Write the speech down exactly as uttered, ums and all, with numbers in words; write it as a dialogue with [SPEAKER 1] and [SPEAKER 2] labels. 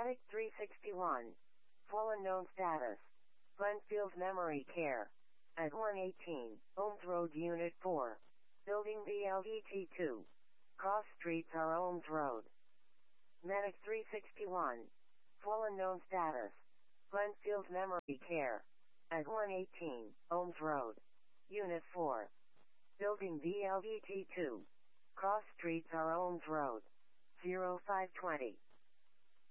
[SPEAKER 1] Medic three sixty-one. Fallen known status. Glenfield Memory Care. At one eighteen, Ohms Road Unit four. Building B L E T two. Cross streets are Ohms Road. Medic three sixty-one. Fallen known status. Glenfield Memory Care. At one eighteen, Ohms Road. Unit four. Building B L E T two. Cross streets are Ohms Road. zero five twenty.